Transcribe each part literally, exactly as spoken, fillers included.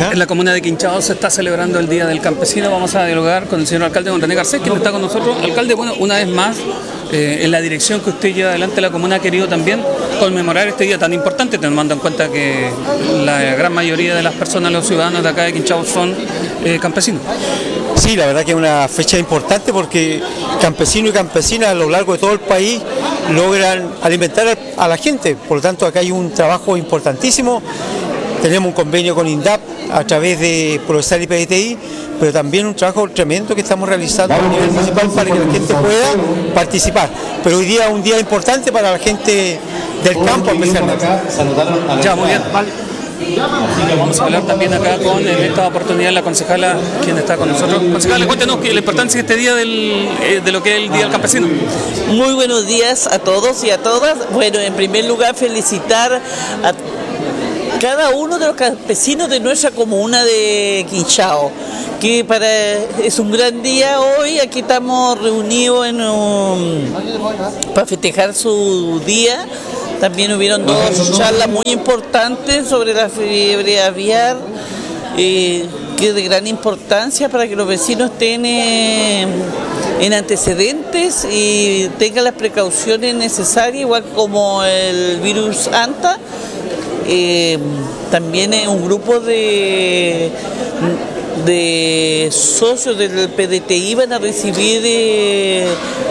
En la comuna de Quinchao se está celebrando el Día del Campesino. Vamos a dialogar con el señor alcalde, don René Garcés, quien está con nosotros. Alcalde, bueno, una vez más, eh, en la dirección que usted lleva adelante, la comuna ha querido también conmemorar este día tan importante, teniendo en cuenta que la gran mayoría de las personas, los ciudadanos de acá de Quinchao son eh, campesinos. Sí, la verdad que es una fecha importante porque campesinos y campesinas a lo largo de todo el país logran alimentar a la gente. Por lo tanto, acá hay un trabajo importantísimo. Tenemos un convenio con INDAP a través de Prodesal y P D T I, pero también un trabajo tremendo que estamos realizando a nivel municipal para que la gente pueda participar. Pero hoy día es un día importante para la gente del campo especialmente. Ya, muy bien. Vamos a hablar también acá con, en esta oportunidad, la concejala, quien está con nosotros. Concejala, cuéntenos la importancia de este día del, de lo que es el Día del Campesino. Muy buenos días a todos y a todas. Bueno, en primer lugar, felicitar a cada uno de los campesinos de nuestra comuna de Quinchao, que para, es un gran día hoy. Aquí estamos reunidos en un, para festejar su día. También hubieron dos charlas muy importantes sobre la fiebre aviar, eh, que es de gran importancia para que los vecinos estén eh, en antecedentes y tengan las precauciones necesarias, igual como el virus ANTA. Eh, también es un grupo de, de socios del P D T I van a recibir eh,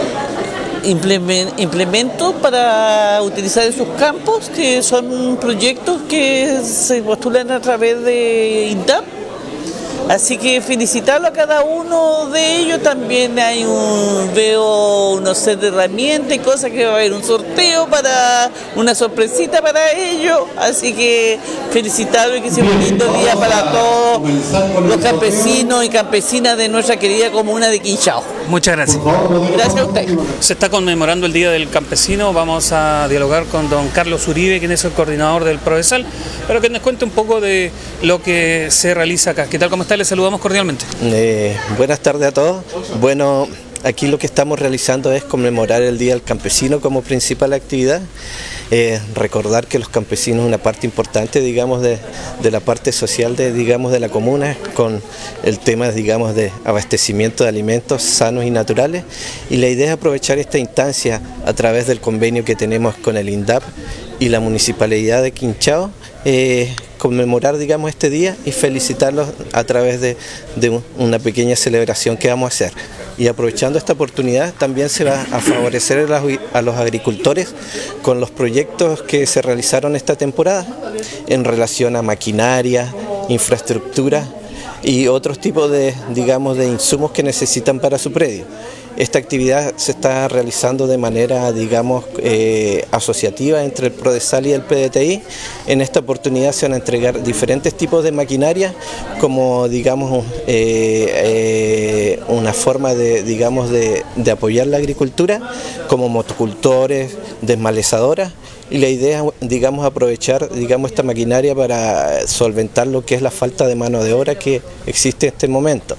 implementos para utilizar en sus campos, que son proyectos que se postulan a través de INDAP. Así que felicitarlo a cada uno de ellos. También hay un, veo unos set de herramientas y cosas que va a haber un sorteo para una sorpresita para ellos. Así que felicitarlo y que sea un lindo día para todos los campesinos y campesinas de nuestra querida comuna de Quinchao. Muchas gracias. Gracias a usted. Se está conmemorando el Día del Campesino. Vamos a dialogar con don Carlos Uribe, quien es el coordinador del Prodesal, pero que nos cuente un poco de lo que se realiza acá. ¿Qué tal? ¿Cómo está? Les saludamos cordialmente. Eh, buenas tardes a todos. Bueno, aquí lo que estamos realizando es conmemorar el Día del Campesino como principal actividad. Eh, recordar que los campesinos son una parte importante, digamos, de, de la parte social de, digamos, de la comuna, con el tema, digamos, de abastecimiento de alimentos sanos y naturales. Y la idea es aprovechar esta instancia a través del convenio que tenemos con el INDAP y la Municipalidad de Quinchao, eh, conmemorar, digamos, este día y felicitarlos a través de, de un, una pequeña celebración que vamos a hacer. Y aprovechando esta oportunidad también se va a favorecer a los, a los agricultores con los proyectos que se realizaron esta temporada en relación a maquinaria, infraestructura y otros tipos de, digamos, de insumos que necesitan para su predio. Esta actividad se está realizando de manera, digamos, eh, asociativa entre el Prodesal y el P D T I. En esta oportunidad se van a entregar diferentes tipos de maquinaria como, digamos, eh, eh, una forma de, digamos, de, de apoyar la agricultura, como motocultores, desmalezadoras. Y la idea es, digamos, aprovechar, digamos, esta maquinaria para solventar lo que es la falta de mano de obra que existe en este momento.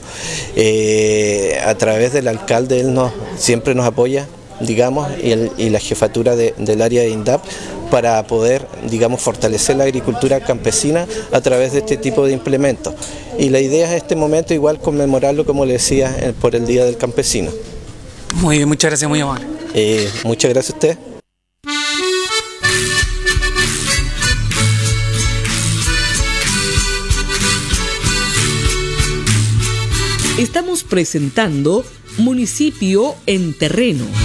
Eh, a través del alcalde, él nos, siempre nos apoya, digamos, y, el, y la jefatura de, del área de INDAP para poder, digamos, fortalecer la agricultura campesina a través de este tipo de implementos. Y la idea es en este momento igual conmemorarlo, como le decía, por el Día del Campesino. Muy bien, muchas gracias, muy amable. Eh, muchas gracias a usted. Estamos presentando Municipio en Terreno.